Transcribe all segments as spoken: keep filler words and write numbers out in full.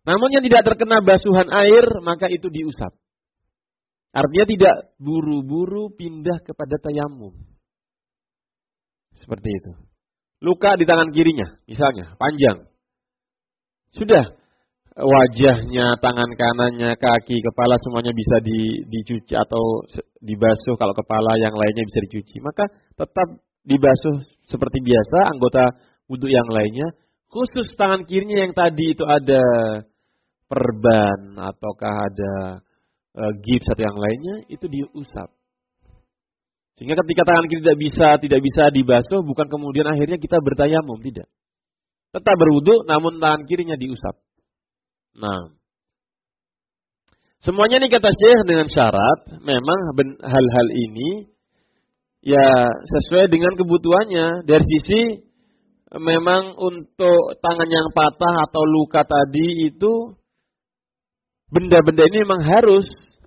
Namun yang tidak terkena basuhan air, maka itu diusap. Artinya tidak buru-buru pindah kepada tayamum. Seperti itu. Luka di tangan kirinya, misalnya, panjang. Sudah, wajahnya, tangan kanannya, kaki, kepala semuanya bisa di, dicuci atau dibasuh. Kalau kepala yang lainnya bisa dicuci. Maka tetap dibasuh seperti biasa, anggota wudhu yang lainnya. Khusus tangan kirinya yang tadi itu ada perban ataukah ada e, gips atau yang lainnya, itu diusap. Sehingga ketika tangan kiri tidak bisa tidak bisa dibasuh, bukan kemudian akhirnya kita bertayamum, tidak. Tetap berwudu, namun tangan kirinya diusap. Nah, semuanya ini kata Syekh dengan syarat, memang hal-hal ini ya sesuai dengan kebutuhannya. Dari sisi memang untuk tangan yang patah atau luka tadi itu benda-benda ini memang harus.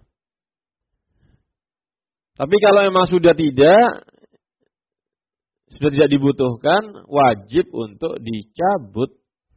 Tapi kalau memang sudah tidak, sudah tidak dibutuhkan, wajib untuk dicabut.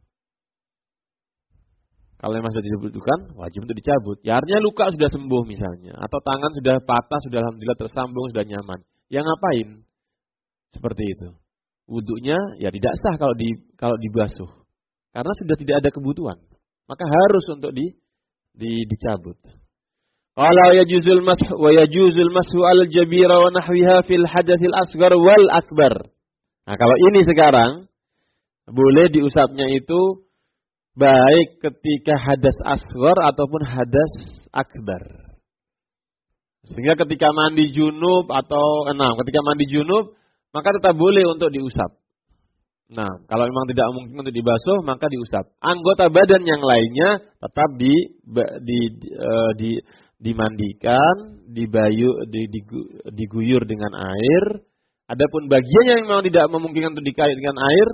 Kalau memang sudah dibutuhkan, wajib untuk dicabut. Ya artinya luka sudah sembuh misalnya. Atau tangan sudah patah, sudah alhamdulillah tersambung, sudah nyaman. Ya ngapain? Seperti itu. Wudhunya ya tidak sah kalau di kalau dibasuh. Karena sudah tidak ada kebutuhan. Maka harus untuk di Di, dicabut. Qala yajuzul mashu wa yajuzul mashu al-jabira wa nahwiha fil hadatsil asghar wal akbar. Nah, kalau ini sekarang boleh diusapnya itu baik ketika hadas asghar ataupun hadas akbar. Sehingga ketika mandi junub atau enam, ketika mandi junub maka tetap boleh untuk diusap. Nah, kalau memang tidak mungkin untuk dibasuh, maka diusap. Anggota badan yang lainnya tetap di, di, di, di dimandikan, dibayu, di, di, diguyur dengan air. Adapun bagian yang memang tidak memungkinkan untuk dikait dengan air,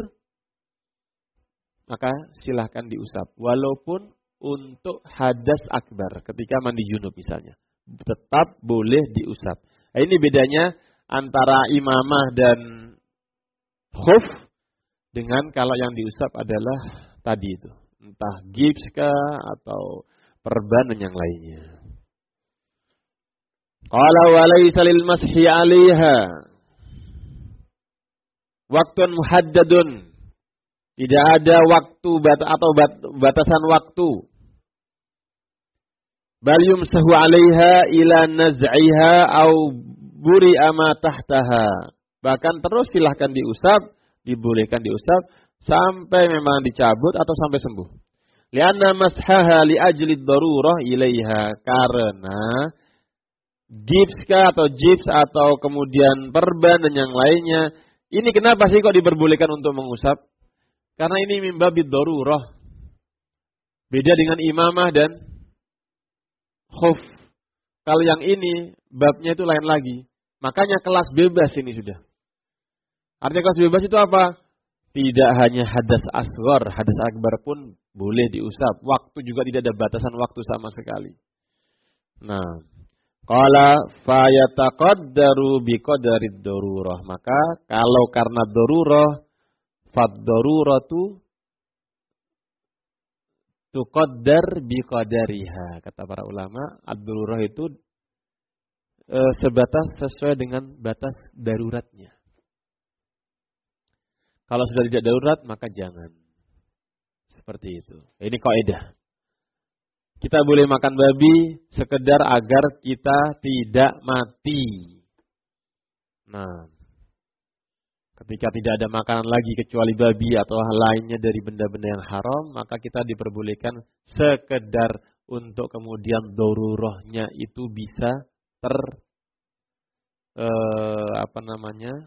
maka silahkan diusap. Walaupun untuk hadas akbar, ketika mandi junub misalnya, tetap boleh diusap. Nah, ini bedanya antara imamah dan khuf. Dengan kalau yang diusap adalah tadi itu. Entah gips kah atau perban dan yang lainnya. Qala wa laysa lil mashi 'alaiha waktun muhaddadun. Tidak ada waktu bat- atau bat- batasan waktu. Bal yumsahu 'alaiha ila naz'iha au buri'a ma tahtaha. Bahkan terus silahkan diusap, dibolehkan diusap sampai memang dicabut atau sampai sembuh. Lianna mashaha li ajli darurah ilaiha, karena gips atau gips atau kemudian perban dan yang lainnya, ini kenapa sih kok diperbolehkan untuk mengusap? Karena ini min babid darurah. Beda dengan imamah dan khuf. Kalau yang ini babnya itu lain lagi. Makanya kelas bebas ini sudah. Artinya kelas bebas itu apa? Tidak hanya hadas asghar, hadas akbar pun boleh diusap. Waktu juga tidak ada batasan waktu sama sekali. Nah, qala fayataqaddaru biqadarid darurah. Maka kalau karena darurah, fad-daruratu tuqaddar biqadariha. Kata para ulama, ad-darurah itu e, sebatas sesuai dengan batas daruratnya. Kalau sudah tidak darurat, maka jangan. Seperti itu. Ini kaidah. Kita boleh makan babi sekedar agar kita tidak mati. Nah, ketika tidak ada makanan lagi kecuali babi atau hal lainnya dari benda-benda yang haram, maka kita diperbolehkan sekedar untuk kemudian darurahnya itu bisa ter eh, apa namanya?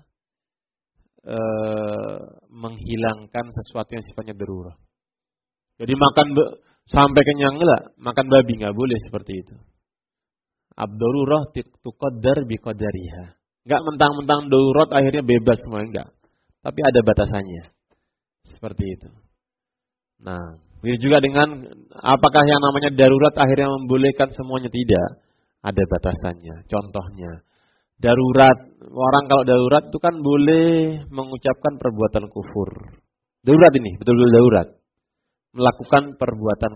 Uh, menghilangkan sesuatu yang sifatnya darurah. Jadi makan be- sampai kenyang enggak, makan babi enggak boleh seperti itu. Ad-darurah tuqaddar biqadariha. Enggak mentang-mentang darurat akhirnya bebas semua, enggak. Tapi ada batasannya. Seperti itu. Nah, begitu juga dengan apakah yang namanya darurat akhirnya membolehkan semuanya, tidak. Ada batasannya. Contohnya darurat, orang kalau darurat itu kan boleh mengucapkan perbuatan kufur. Darurat ini, betul-betul darurat. Melakukan perbuatan